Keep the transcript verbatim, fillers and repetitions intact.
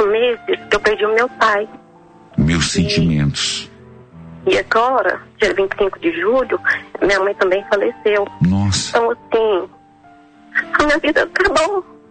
meses que eu perdi o meu pai. Meus sentimentos. E agora, dia vinte e cinco de julho, minha mãe também faleceu. Nossa. Então, assim, a minha vida acabou.